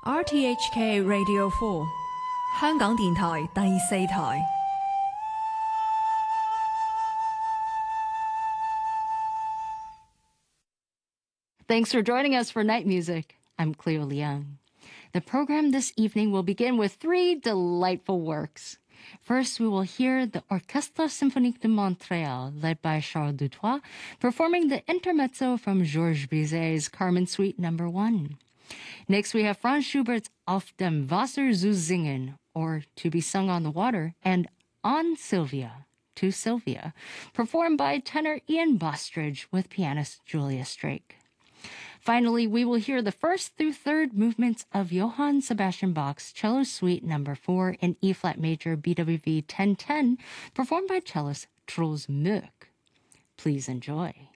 RTHK Radio 4香港電台第四台。 Thanks for joining us for Night Music. I'm Cleo Liang. The program this evening will begin with 3 delightful works. First, we will hear the Orchestre Symphonique de Montréal, led by Charles Dutoit, performing the intermezzo from Georges Bizet's Carmen Suite No. 1. Next, we have Franz Schubert's Auf dem Wasser zu singen, or To be Sung on the Water, and On Sylvia, To Sylvia, performed by tenor Ian Bostridge with pianist Julia Strake. Finally, we will hear the first through third movements of Johann Sebastian Bach's Cello Suite No. 4 in E-flat major BWV 1010, performed by cellist Truls Mørk. Please enjoy.